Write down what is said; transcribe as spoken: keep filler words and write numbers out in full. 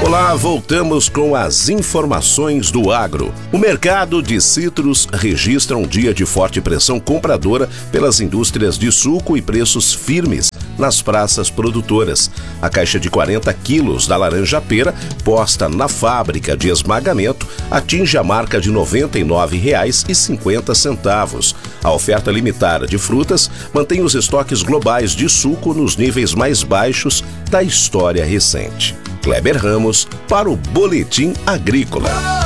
Olá, voltamos com as informações do agro. O mercado de citros registra um dia de forte pressão compradora pelas indústrias de suco e preços firmes nas praças produtoras. A caixa de quarenta quilos da laranja pera, posta na fábrica de esmagamento, atinge a marca de noventa e nove reais e cinquenta centavos. A oferta limitada de frutas mantém os estoques globais de suco nos níveis mais baixos da história recente. Kleber Ramos para o Boletim Agrícola.